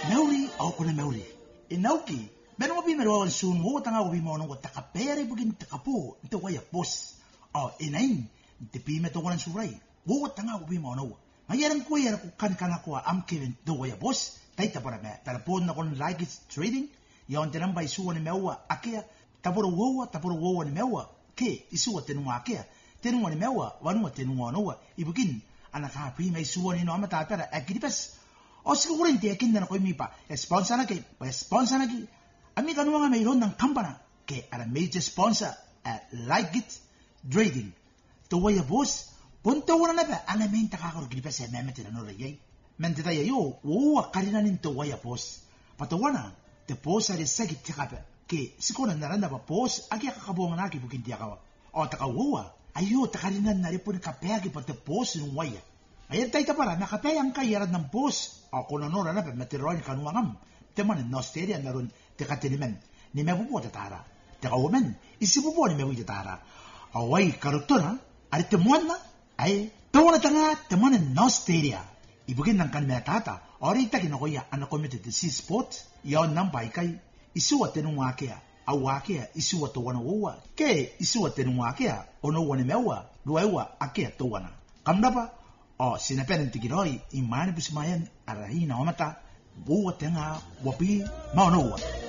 Meuli au kona meuli. Inauki, beno mo bimero on sun mo tanga o bimo no taka pere bugin taka po, nte waya boss. Oh, inain, te pime to kona surai. Wo tanga o bimo no. Mayaran ko yara ko kan kana ko am Kevin do waya boss. Taita para me, para pon na kon like it's trading. Ya on tenamba isu ni mewa akea, taporo wo ni mewa. Ke isu tenu akea. Tenu ni mewa, wanu tenu no. Ibukin anaka pime isu ni no amata para akidipes. O siguro hindi akin na ko imipa. Sponsor na ki. Ami kanuwa nga mayroon ng kampana. Ke ala major sponsor at Like It Trading. Tuwaya boss. Punta wala na ba? Ana main takakagripa sa memete na norayay. Mente tayo yo. Uwa karina nin tuwaya boss. Patawana. Te boss ari sagit tikapa. Ke siguro na naranda ba boss. Agi kakabuang na kibukin tiyakawa. O takawuwa. Ayo takarinan na rin po ni kapayagi pa te boss ng waya. Ayan tayo para nakapayang kayarad ng boss. Ako na nora na pa matiroy kanuangam. Teman no steria naron te katilimen. Ni mebubo tatara. Te kawamen isibubo ni mebu tatara. Away karuktora. Ari temuan na. Ay tawa na tanga teman no steria. Ibugin ng kanme tata. Ori ita kinakoya anakomite te si sport. Yaon nang baikay. Isuwa tenunga kaya. Awakea isuwa to wana uwa. Ke isuwa tenunga kaya. Ono wane mewa. Luewa akea to wana. Kamdapa. O sinapen tigiroi imani busmayan arahina omata buwa tenga wapi maunowa.